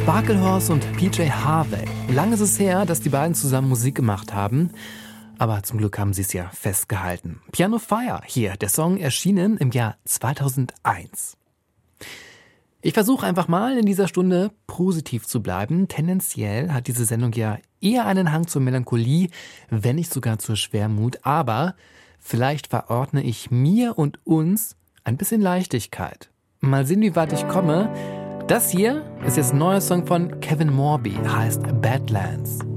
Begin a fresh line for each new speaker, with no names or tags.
Sparklehorse und PJ Harvey. Lange ist es her, dass die beiden zusammen Musik gemacht haben. Aber zum Glück haben sie es ja festgehalten. Piano Fire hier, der Song erschienen im Jahr 2001. Ich versuche einfach mal in dieser Stunde positiv zu bleiben. Tendenziell hat diese Sendung ja eher einen Hang zur Melancholie, wenn nicht sogar zur Schwermut. Aber vielleicht verordne ich mir und uns ein bisschen Leichtigkeit. Mal sehen, wie weit ich komme. Das hier ist jetzt ein neuer Song von Kevin Morby, heißt Badlands.